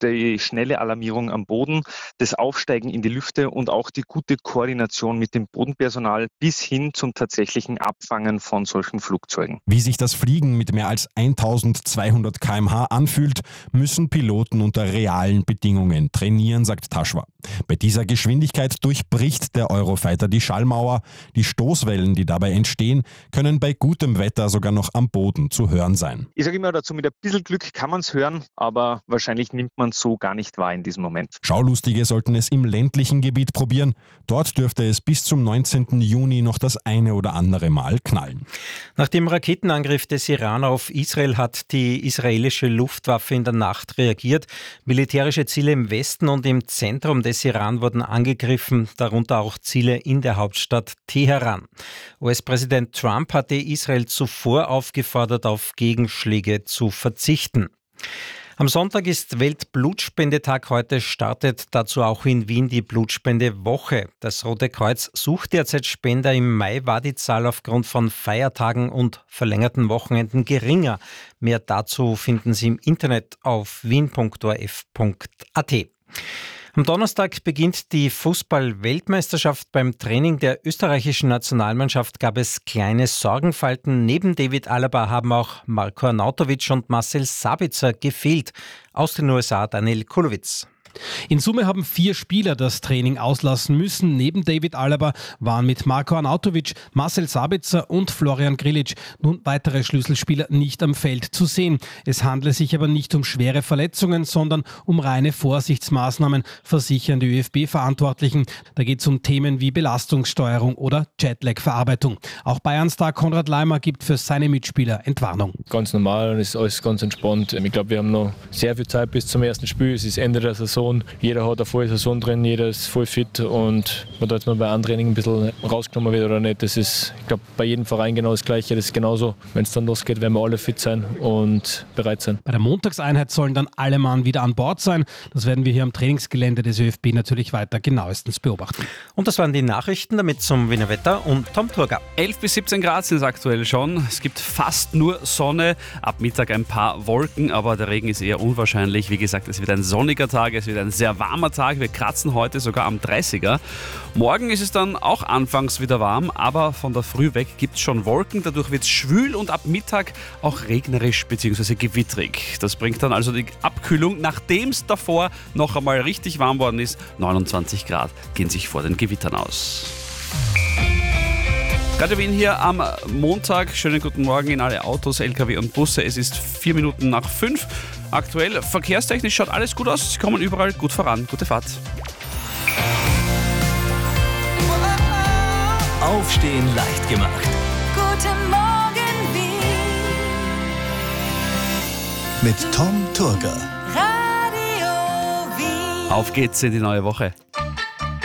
die schnelle Alarmierung am Boden, das Aufsteigen in die Lüfte und auch die gute Koordination mit dem Bodenpersonal bis hin zum tatsächlichen Abfangen von solchen Flugzeugen. Wie sich das Fliegen mit mehr als 1200 km/h anfühlt, müssen Piloten unter realen Bedingungen trainieren, sagt Taschwa. Bei dieser Geschwindigkeit durchbricht der Eurofighter die Schallmauer. Die Stoßwellen, die dabei entstehen, können bei gutem Wetter sogar noch am Boden zu hören sein. Ich sage immer dazu, mit ein bisschen Glück kann man es hören, aber wahrscheinlich nimmt man es so gar nicht wahr in diesem Moment. Schaulustige sollten es im ländlichen Gebiet probieren. Dort dürfte es bis zum 19. Juni noch das eine oder andere Mal knallen. Nach dem Raketenangriff des Iran auf Israel hat die israelische Luftwaffe in der Nacht reagiert. Militärische Ziele im Westen und im Zentrum des Iran wurden angegriffen, darunter auch Ziele in der Hauptstadt Teheran. US-Präsident Trump hatte Israel zuvor aufgefordert, auf Gegenschläge zu verzichten. Am Sonntag ist Weltblutspendetag. Heute startet dazu auch in Wien die Blutspendewoche. Das Rote Kreuz sucht derzeit Spender. Im Mai war die Zahl aufgrund von Feiertagen und verlängerten Wochenenden geringer. Mehr dazu finden Sie im Internet auf wien.orf.at. Am Donnerstag beginnt die Fußball-Weltmeisterschaft. Beim Training der österreichischen Nationalmannschaft gab es kleine Sorgenfalten. Neben David Alaba haben auch Marko Arnautovic und Marcel Sabitzer gefehlt. Aus den USA Daniel Kulowitz. In Summe haben 4 Spieler das Training auslassen müssen. Neben David Alaba waren mit Marko Arnautovic, Marcel Sabitzer und Florian Grillitsch nun weitere Schlüsselspieler nicht am Feld zu sehen. Es handle sich aber nicht um schwere Verletzungen, sondern um reine Vorsichtsmaßnahmen, versichern die ÖFB-Verantwortlichen. Da geht es um Themen wie Belastungssteuerung oder Jetlag-Verarbeitung. Auch Bayern-Star Konrad Laimer gibt für seine Mitspieler Entwarnung. Ganz normal und ist alles ganz entspannt. Ich glaube, wir haben noch sehr viel Zeit bis zum ersten Spiel. Es ist Ende der Saison. Jeder hat eine volle Saison drin, jeder ist voll fit und ob da jetzt mal bei Antraining ein bisschen rausgenommen wird oder nicht, das ist, ich glaube, bei jedem Verein genau das Gleiche. Das ist genauso. Wenn es dann losgeht, werden wir alle fit sein und bereit sein. Bei der Montagseinheit sollen dann alle Mann wieder an Bord sein. Das werden wir hier am Trainingsgelände des ÖFB natürlich weiter genauestens beobachten. Und das waren die Nachrichten, damit zum Wiener Wetter und Tom Turger. 11 bis 17 Grad sind es aktuell schon. Es gibt fast nur Sonne, ab Mittag ein paar Wolken, aber der Regen ist eher unwahrscheinlich. Wie gesagt, es wird ein sonniger Tag, es wird ein sehr warmer Tag. Wir kratzen heute sogar am 30er. Morgen ist es dann auch anfangs wieder warm, aber von der Früh weg gibt es schon Wolken. Dadurch wird es schwül und ab Mittag auch regnerisch bzw. gewittrig. Das bringt dann also die Abkühlung, nachdem es davor noch einmal richtig warm worden ist. 29 Grad gehen sich vor den Gewittern aus. Radio Wien hier am Montag. Schönen guten Morgen in alle Autos, LKW und Busse. Es ist 4 Minuten nach 5. Aktuell verkehrstechnisch schaut alles gut aus. Sie kommen überall gut voran. Gute Fahrt. Aufstehen leicht gemacht. Guten Morgen Wien. Mit Tom Turger. Radio Wien. Auf geht's in die neue Woche.